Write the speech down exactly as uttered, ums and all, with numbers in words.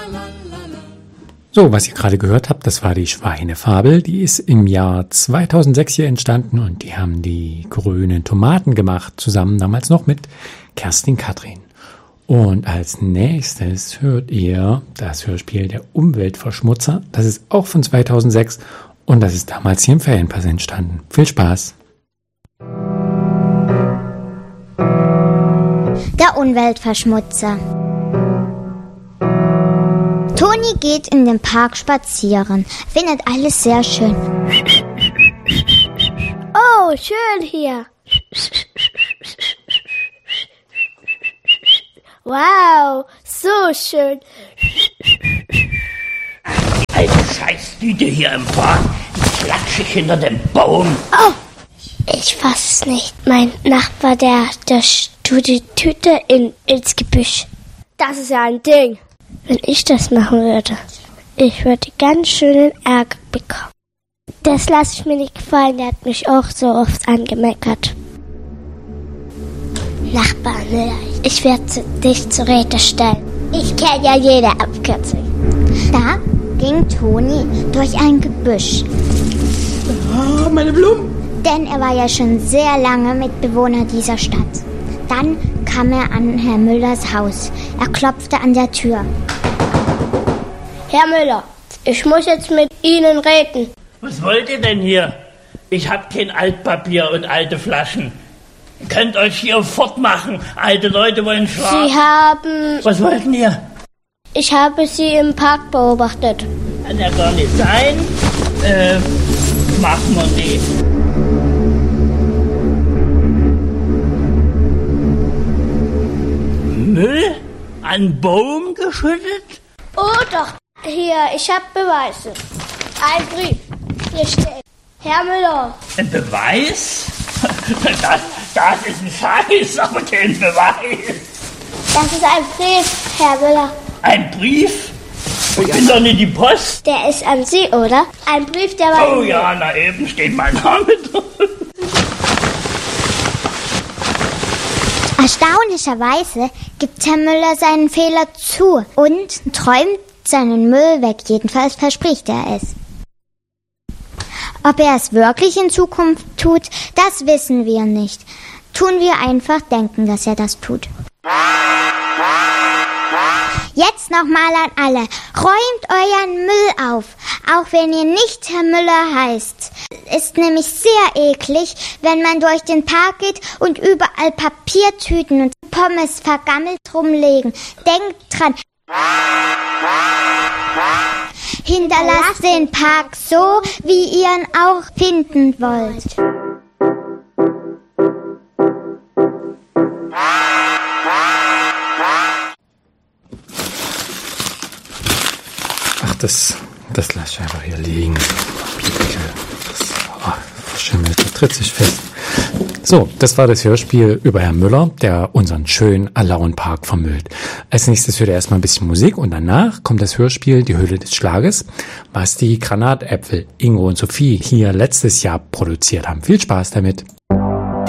So, was ihr gerade gehört habt, das war die Schweinefabel. Die ist im Jahr zweitausendsechs hier entstanden und die haben die grünen Tomaten gemacht, zusammen damals noch mit Kerstin Katrin. Und als nächstes hört ihr das Hörspiel Der Umweltverschmutzer. Das ist auch von zweitausendsechs und das ist damals hier im Ferienpass entstanden. Viel Spaß! Der Umweltverschmutzer. Toni geht in den Park spazieren, findet alles sehr schön. Oh, schön hier. Wow, so schön. Alte Scheißtüte hier im Park, klatsche ich hinter dem Baum. Oh, ich fass es nicht. Mein Nachbar, der, der tut die Tüte in, ins Gebüsch. Das ist ja ein Ding. Wenn ich das machen würde, ich würde ganz schönen Ärger bekommen. Das lasse ich mir nicht gefallen, der hat mich auch so oft angemeckert. Nachbar, ich werde dich zur Rede stellen. Ich kenne ja jede Abkürzung. Da ging Toni durch ein Gebüsch. Oh, meine Blumen. Denn er war ja schon sehr lange Mitbewohner dieser Stadt. Dann kam er an Herrn Müllers Haus. Er klopfte an der Tür. Herr Müller, ich muss jetzt mit Ihnen reden. Was wollt ihr denn hier? Ich hab kein Altpapier und alte Flaschen. Ihr könnt euch hier fortmachen. Alte Leute wollen schlafen. Sie haben... Was wollten ihr? Ich habe Sie im Park beobachtet. Kann ja gar nicht sein. Äh, machen wir nicht. Müll? An Baum geschüttet? Oh doch, hier, ich habe Beweise. Ein Brief. Hier steht, Herr Müller. Ein Beweis? Das, das ist ein Scheiß, aber kein Beweis. Das ist ein Brief, Herr Müller. Ein Brief? Ich bin doch nicht die Post. Der ist an Sie, oder? Ein Brief, der war... Oh ja, na eben steht mein Name drin. Erstaunlicherweise gibt Herr Müller seinen Fehler zu und träumt seinen Müll weg. Jedenfalls verspricht er es. Ob er es wirklich in Zukunft tut, das wissen wir nicht. Tun wir einfach denken, dass er das tut. Jetzt nochmal an alle. Räumt euren Müll auf, auch wenn ihr nicht Herr Müller heißt. Ist nämlich sehr eklig, wenn man durch den Park geht und überall Papiertüten und Pommes vergammelt rumlegen. Denkt dran. Hinterlasst den Park so, wie ihr ihn auch finden wollt. Ach, das, das lasse ich einfach hier liegen. Das oh, verschimmelt, das tritt sich fest. So, das war das Hörspiel über Herrn Müller, der unseren schönen Alaun-Park vermüllt. Als nächstes hört ihr erstmal ein bisschen Musik und danach kommt das Hörspiel Die Höhle des Schlages, was die Granatäpfel Ingo und Sophie hier letztes Jahr produziert haben. Viel Spaß damit.